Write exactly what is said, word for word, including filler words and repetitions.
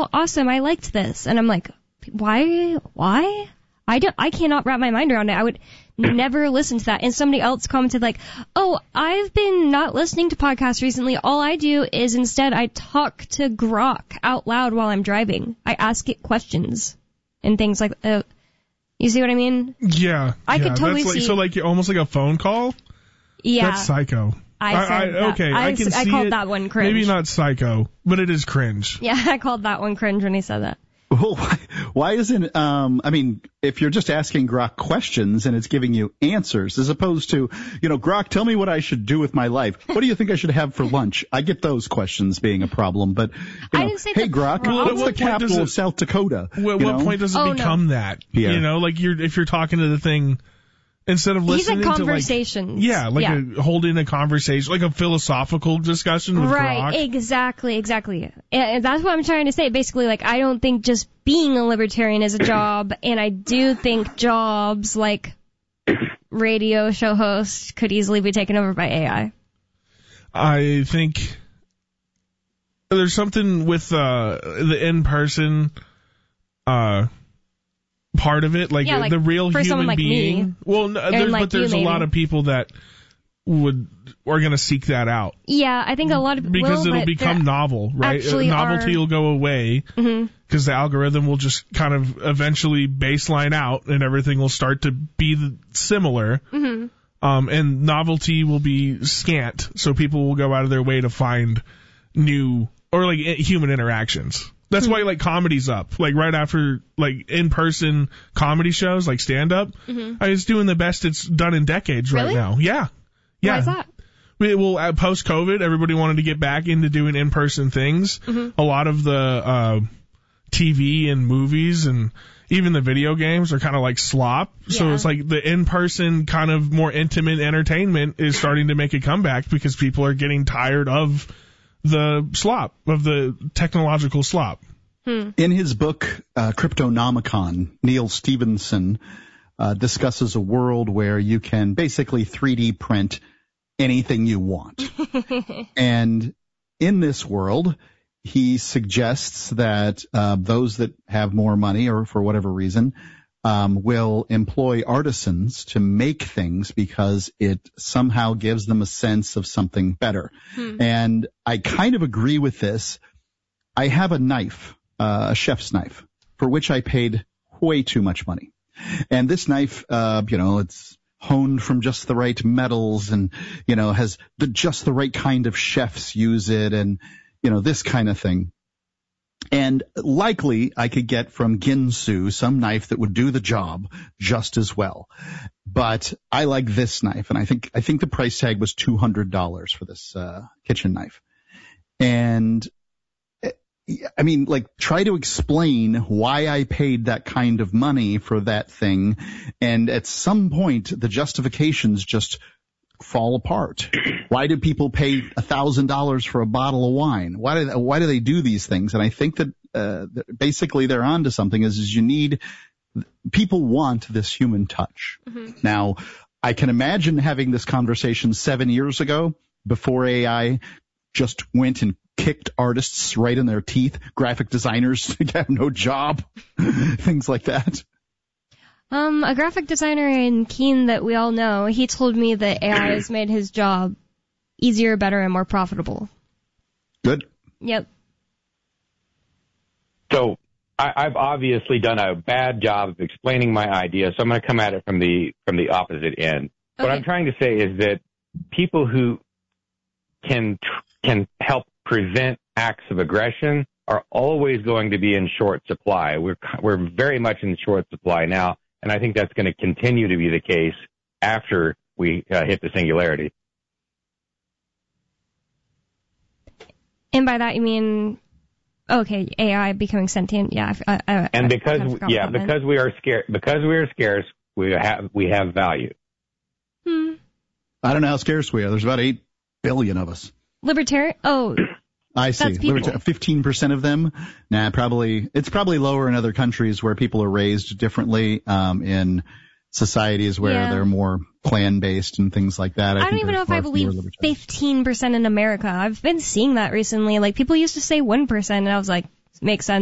oh, awesome, I liked this. And I'm like, why? Why? I don't, I cannot wrap my mind around it. I would never listen to that. And somebody else commented like, oh, I've been not listening to podcasts recently. All I do is instead I talk to Grok out loud while I'm driving. I ask it questions and things like that. Uh, you see what I mean? Yeah. I yeah, could totally that's like, see. So like almost like a phone call? Yeah. That's psycho. I said I, I, that. okay, I, I can I see called it. that one cringe. Maybe not psycho, but it is cringe. Yeah, I called that one cringe when he said that. Well, why, why isn't, um, I mean, if you're just asking Grok questions and it's giving you answers, as opposed to, you know, Grok, tell me what I should do with my life. What do you think I should have for lunch? I get those questions being a problem, but, you know, I didn't say hey, the Grok, problem. what's the capital it, of South Dakota? What, what know? point does it oh, become no. that? Yeah. You know, like you're, if you're talking to the thing, instead of listening He's a to conversations. like, yeah, like yeah. A, holding a conversation, like a philosophical discussion with Right, Grok. exactly, exactly. And that's what I'm trying to say. Basically, like, I don't think just being a libertarian is a job, and I do think jobs like radio show host could easily be taken over by A I. I think there's something with uh, the in-person uh, part of it, like, Yeah, like the real for human someone like being. me. Well, no, there's, like but there's you, a lot maybe. of people that would are going to seek that out. Yeah, I think a lot of Because will, it'll but become there novel, right? actually Novelty are- will go away because Mhm. the algorithm will just kind of eventually baseline out and everything will start to be the- similar. Mhm. Um, and novelty will be scant, so people will go out of their way to find new or like i- human interactions. That's Mhm. why like comedy's up. Like right after like in-person comedy shows, like stand-up, Mhm. I was doing the best it's done in decades right Really? now. Yeah, yeah. Why is that? We- Well, uh, post-COVID, everybody wanted to get back into doing in-person things. Mhm. A lot of the uh, T V and movies and even the video games are kind of like slop. So Yeah. it's like the in-person kind of more intimate entertainment is starting to make a comeback because people are getting tired of the slop, of the technological slop. Hmm. In his book, uh, Cryptonomicon, Neil Stevenson uh, discusses a world where you can basically three D print anything you want. And in this world, he suggests that uh, those that have more money or for whatever reason um, will employ artisans to make things because it somehow gives them a sense of something better. Hmm. And I kind of agree with this. I have a knife, uh, a chef's knife, for which I paid way too much money. And this knife, uh, you know, it's honed from just the right metals and, you know, has the, just the right kind of chefs use it and, you know, this kind of thing. And likely I could get from Ginsu some knife that would do the job just as well. But I like this knife, and I think I think the price tag was two hundred dollars for this uh, kitchen knife. And I mean, like, try to explain why I paid that kind of money for that thing, and at some point the justifications just fall apart. Why do people pay a thousand dollars for a bottle of wine? Why do they, why do they do these things? And I think that uh, basically they're onto something. Is, is you need people want this human touch. Mm-hmm. Now, I can imagine having this conversation seven years ago before A I just went and kicked artists right in their teeth, graphic designers have no job, things like that. Um, a graphic designer in Keene that we all know, he told me that A I has made his job easier, better, and more profitable. Good. Yep. So I, I've obviously done a bad job of explaining my idea, so I'm going to come at it from the from the opposite end. Okay. What I'm trying to say is that people who can can help prevent acts of aggression are always going to be in short supply. We're we're very much in short supply now. And I think that's going to continue to be the case after we uh, hit the singularity. And by that you mean, okay, A I becoming sentient? Yeah. I, I, and I, because I yeah, because we are scarce, because we are scarce, we have we have value. Hmm. I don't know how scarce we are. There's about eight billion of us. Libertarian? Oh. I see. Liberta- fifteen percent of them? Nah, probably, it's probably lower in other countries where people are raised differently, um, in societies where yeah. they're more clan-based and things like that. I, I don't think even know if I believe fifteen percent in America. I've been seeing that recently. Like, people used to say one percent, and I was like, makes sense.